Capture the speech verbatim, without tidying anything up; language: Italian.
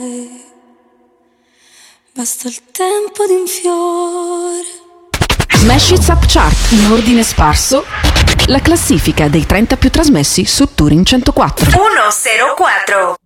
Basta il tempo di un fiore. Smash It Up Chart, in ordine sparso, la classifica dei trenta più trasmessi su Touring centoquattro. uno zero quattro